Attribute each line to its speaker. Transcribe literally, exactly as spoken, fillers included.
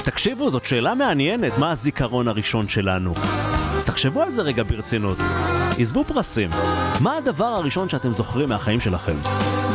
Speaker 1: תקשיבו, זאת שאלה מעניינת, מה הזיכרון הראשון שלנו? תחשבו על זה רגע ברצינות. עזבו פרסים. מה הדבר הראשון שאתם זוכרים מהחיים שלכם?